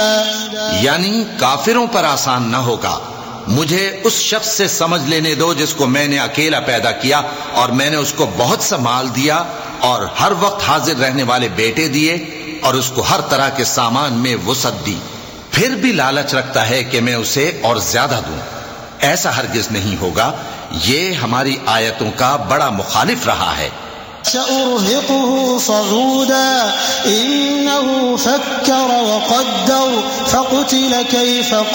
यानी काफिरों पर आसान न होगा। मुझे उस शख्स से समझ लेने दो जिसको मैंने अकेला पैदा किया और मैंने उसको बहुत सा माल दिया और हर वक्त हाजिर रहने वाले बेटे दिए और उसको हर तरह के सामान में वुसअत दी, फिर भी लालच रखता है कि मैं उसे और ज्यादा दूं। ऐसा हरगिज नहीं होगा। ये हमारी आयतों का बड़ा मुखालिफ रहा है। सउरहिकुहु सऊदा इन्नहु फक्कर व क़द्दर फक़ुतिल कैफ़